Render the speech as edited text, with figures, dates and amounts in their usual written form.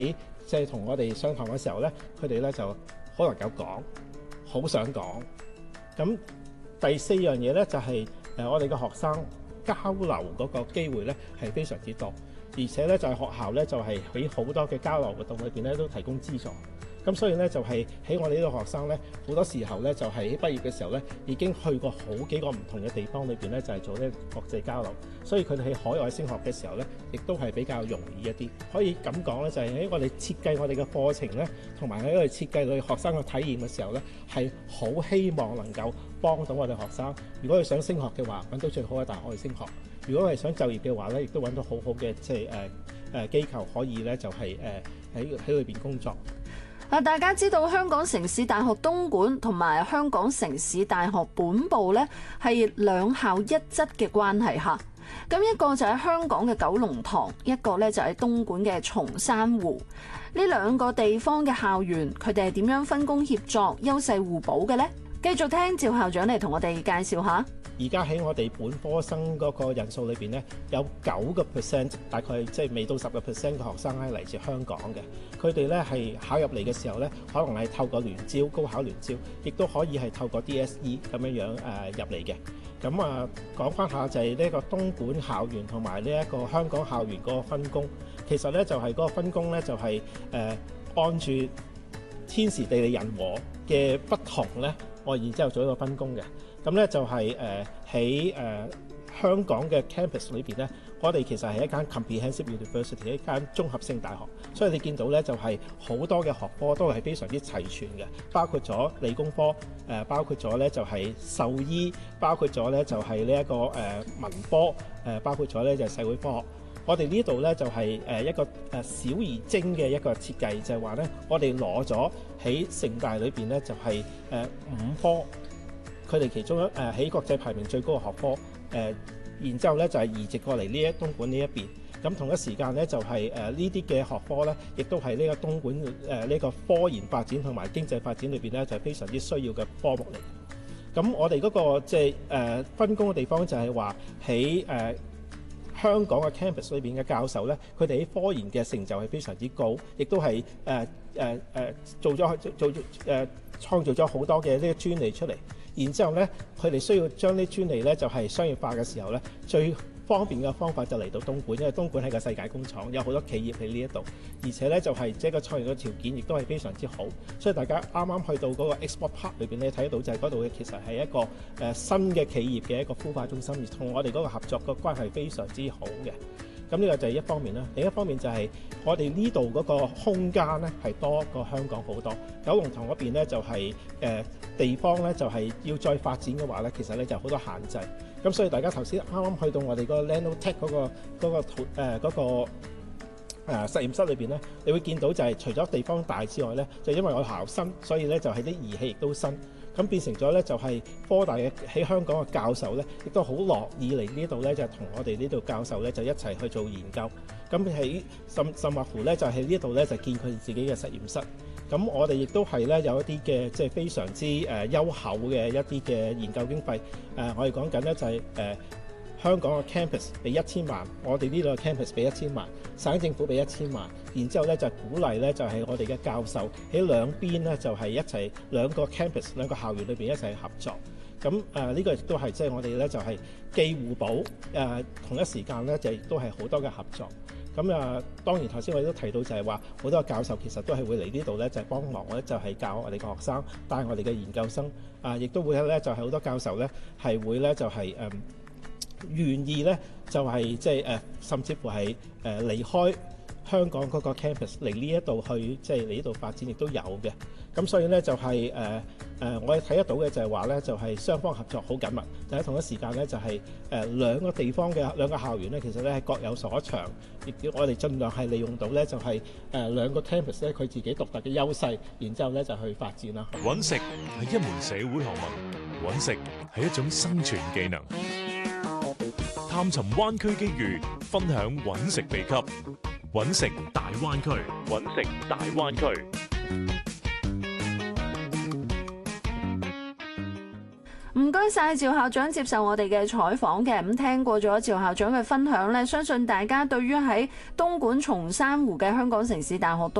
即係同我哋上堂嘅時候咧，佢哋咧就好能夠講，好想講。咁第4樣嘢咧就係我哋嘅學生交流嗰個機會咧係非常之多，而且咧就係學校咧就係喺好多嘅交流活動裏邊咧都提供資助。咁所以咧就係喺我哋呢個學生咧好多時候咧就係喺畢業嘅時候咧已經去過好幾個唔同嘅地方裏邊咧就係做呢個國際交流，所以佢哋喺海外升學嘅時候咧亦都係比較容易一啲。可以咁講咧就係喺我哋設計我哋嘅課程咧，同埋喺我哋設計我哋學生嘅體驗嘅時候咧，係好希望能夠幫到我哋學生。如果佢想升學嘅話，揾到最好嘅大學去升學；如果係想就業嘅話咧，亦都揾到好好嘅即係機構可以咧就係喺裏邊工作。 大家知道香港城市大學東莞同埋香港城市大學本部咧係兩校一側嘅關係嚇。咁一個就喺香港嘅九龍塘，一個咧就喺東莞嘅松山湖。呢兩個地方嘅校園，佢哋係點樣分工協作、優勢互補嘅呢？繼續聽趙校長嚟同我哋介紹下。 而家喺我哋本科生嗰個人數裏邊咧，有9%，大概即係未到10%嘅學生係嚟自香港嘅。佢哋咧係考入嚟嘅時候咧，可能係透過聯招、高考聯招，亦都可以係透過 DSE 咁樣入嚟嘅。咁講翻下就係呢個東莞校園同埋呢一個香港校園嗰個分工，其實咧就係嗰個分工咧就係按住天時地利人和嘅不同咧，我然之後做一個分工嘅。咁咧就係喺香港嘅 campus 裏邊咧，我哋其實係一間 comprehensive university， 一間綜合性大學，所以你見到咧就係好多嘅學科都係非常之齊全嘅，包括咗理工科，包括咗咧就係獸醫，包括咗咧就係呢一個文科，包括咗咧就係社會科學。我哋呢度咧就係一個小而精嘅一個設計，就係話咧我哋攞咗喺城大裏邊咧就係5科。佢哋其中喺國際排名最高嘅學科，然之後咧就係移植過嚟東莞呢一邊。咁同一時間咧就係呢啲嘅學科咧，亦都係呢個東莞呢個科研發展同埋經濟發展裏邊咧就係非常之需要嘅科目嚟。咁我哋嗰個即係分工嘅地方就係話喺香港嘅 campus 裏邊嘅教授咧，佢哋喺科研嘅成就係非常之高，亦都係創造咗好多嘅呢個專利出嚟。然之後咧，佢哋需要將啲專利咧就係商業化嘅時候咧，最方便嘅方法就嚟到東莞，因為東莞係個世界工廠，有好多企業喺呢一度，而且咧就係即係個創業嘅條件亦都係非常之好，所以大家啱啱去到嗰個 Export Park 裏邊咧睇到就係嗰度嘅其實係一個新嘅企業嘅一個孵化中心，而同我哋嗰個合作嘅關係非常之好嘅。咁呢個就係一方面啦，另一方面就係我哋呢度嗰個空間咧係多過香港好多。九龍塘嗰邊咧就係地方咧就係要再發展嘅話咧，其實咧就好多限制。咁所以大家頭先啱啱去到我哋個 Nanotech 嗰個實驗室裏邊咧，你會見到就係除咗地方大之外咧，就因為我學校新，所以咧就係啲儀器亦都新。咁變成咗咧，就係科大嘅喺香港嘅教授咧，亦都好樂意嚟呢度咧，就同我哋呢度教授咧，就一齊去做研究。咁喺甚或乎咧，就喺呢度咧，就見佢哋自己嘅實驗室。咁我哋亦都係咧有一啲嘅即係非常之優厚嘅一啲嘅研究經費。我哋講緊咧就係香港嘅 campus 俾1000萬，我哋呢度嘅 campus 俾1000萬，省政府俾1000萬，然之後咧就鼓勵咧就係我哋嘅教授喺兩邊咧就係一齊兩個 campus 兩個校園裏邊一齊合作。咁呢個亦都係即係我哋咧就係既互補同一時間咧就亦都係好多嘅合作。咁當然頭先我哋都提到就係話好多教授其實都係會嚟呢度咧就係幫忙咧就係教我哋嘅學生，帶我哋嘅研究生亦都會咧就係好多教授咧係會咧就係願意咧就係即係甚至乎係離開香港嗰個 campus 嚟呢一度去即係嚟呢度發展，亦都有嘅。咁所以咧就係我哋睇得到嘅就係話咧就係雙方合作好緊密，但係同一時間咧就係兩個地方嘅兩個校園咧其實咧係各有所長，亦都我哋盡量係利用到咧就係兩個 campus 咧佢自己獨特嘅優勢，然之後咧就去發展啦。 揾食係一門社會學問，揾食係一種生存技能。探尋灣區機遇，分享揾食秘笈，揾食大灣區，揾食大灣區。 唔該晒趙校長接受我哋嘅採訪嘅。咁聽過咗趙校長嘅分享呢，相信大家對於喺東莞松山湖嘅香港城市大學